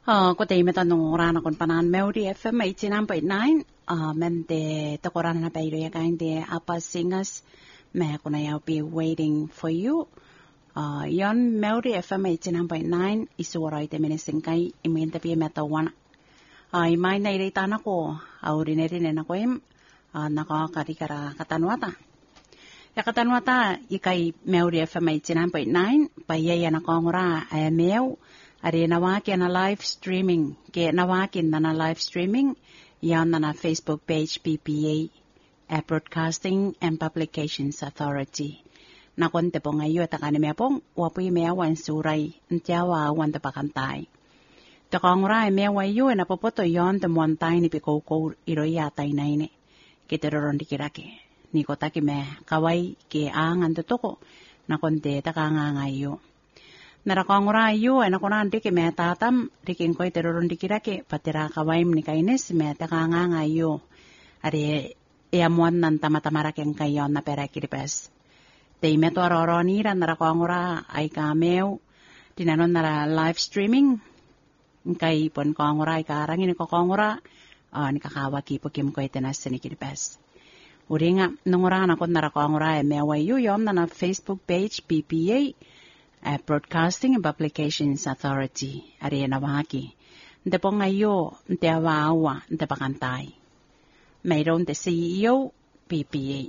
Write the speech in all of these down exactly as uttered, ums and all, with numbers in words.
Uh, ko te meta no rana kon panan Melody F M eighty-nine point nine. Uh, men de te korana na peido ya kain de Upper Singers. Me kona I'll be waiting for you. Uh, yon Melody F M eighty-nine point nine isuwaray te minisingkay iminta pi meta wana. Uh, imay na irita na ko. Auri rin na ko im. Uh, nakakatikara katanwata. Ya katanwata ikay Melody F M eighty-nine point nine. Payaya na kongura ay mew. Ari nawakin na live streaming. Kaya nawakin na na live streaming. Yan na na Facebook page P P A. Uh, Broadcasting and Publications Authority. Nakonte po ngayon at kanime pong wapoy meawan suray. Ntiyawa wan te pakantay. Takangura meaway yun na popoto yon te muantay ni pikoko iroy yatay na ini. Kitiroron di kiraki. Niko taki me kaway ki angan tutoko. Nakonte takanga ngayon. Narakangura yu ay nakunan di ki me tatam di kin koy tiroron di kiraki patira kawaim ni kainis me takanga ngayon. Ari iamuan nan tamatamarakeng kayon na pera kiripes. Te meto aroronira narakangura ay kameo tinanon nara live streaming. Kay pon kangura ay karangin ko kangura uh, ni kakawaki po kim koy tenas ni kiripes. Uri nga nungura na kon narakangura ay meway yu yom na na Facebook page P P A. Uh, Broadcasting and Publications Authority. Ari na waki. Nte po ngayo, nte awa-awa, nte pakantay. Mayroon te C E O, P P A.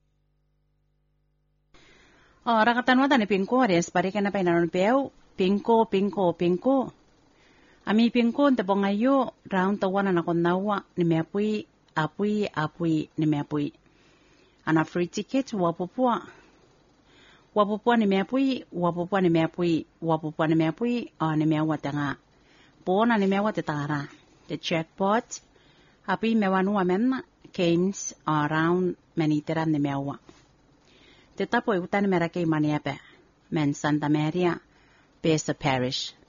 O, rakatanwata ni Pingko, res pari ka na pa inanon pew. Pingko, Pingko, Pingko. Ami Pingko, nte po ngayo, round tawanan ako nawa, ni meapuy, apuy, apuy, ni meapuy. Ana free ticket, wapupua. Wapupua ni meapui, wapupua ni meapui, wapupua ni meapui, o ni meawa tanga. Pona ni meawa te tara. The jackpot, api mewanua menna, games around meniteran ni meawa. Te tapo iutan merake maniepe, men Santa Maria, Besa Parish.